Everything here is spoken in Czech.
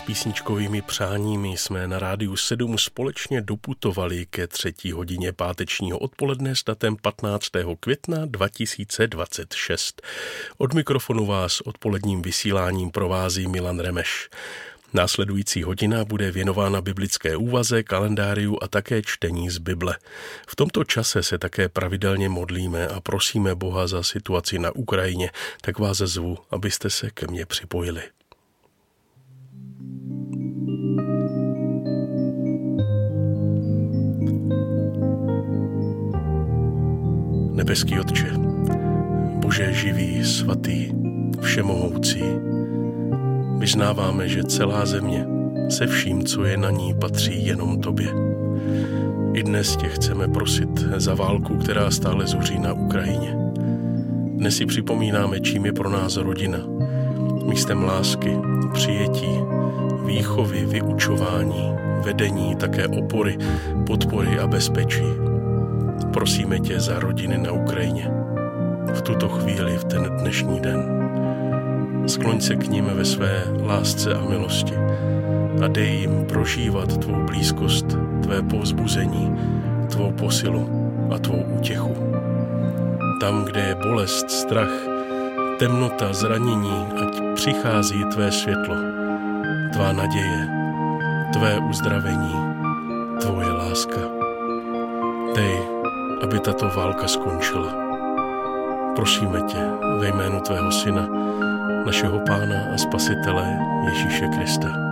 S písničkovými přáními jsme na Rádiu 7 společně doputovali ke 3. hodině pátečního odpoledne s datem 15. května 2026. Od mikrofonu vás odpoledním vysíláním provází Milan Remeš. Následující hodina bude věnována biblické úvaze, kalendáriu a také čtení z Bible. V tomto čase se také pravidelně modlíme a prosíme Boha za situaci na Ukrajině, tak vás zvu, abyste se ke mně připojili. Nebeský Otče, Bože živý, svatý, všemohoucí, vyznáváme, že celá země se vším, co je na ní, patří jenom Tobě. I dnes Tě chceme prosit za válku, která stále zuří na Ukrajině. Dnes si připomínáme, čím je pro nás rodina. Místem lásky, přijetí, výchovy, vyučování, vedení, také opory, podpory a bezpečí. Prosíme Tě za rodiny na Ukrajině. V tuto chvíli, v ten dnešní den. Skloň se k nim ve své lásce a milosti a dej jim prožívat Tvou blízkost, Tvé povzbuzení, Tvou posilu a Tvou útěchu. Tam, kde je bolest, strach, temnota, zranění, ať přichází Tvé světlo, Tvá naděje, Tvé uzdravení, Tvoje láska. Dej, aby tato válka skončila. Prosíme Tě ve jménu Tvého Syna, našeho Pána a Spasitele Ježíše Krista.